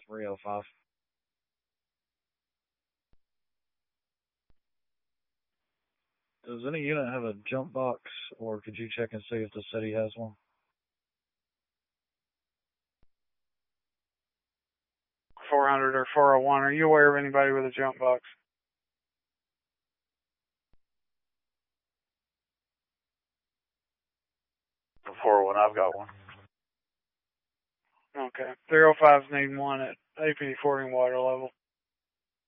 305. Does any unit have a jump box, or could you check and see if the city has one? 400 or 401. Are you aware of anybody with a jump box? The 401, I've got one. Okay. 305's needing one at AP 40 water level.